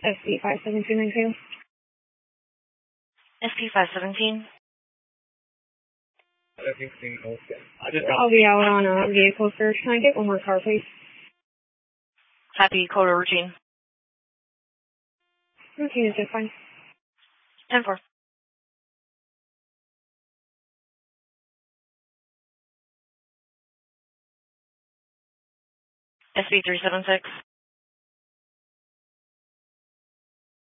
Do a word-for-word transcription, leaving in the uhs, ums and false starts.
S P five seven two nine two. S P five seventeen. I'll be out on a vehicle search. Can I get one more car, please? Happy Coda routine. Routine is just fine. ten four. S B three seven six.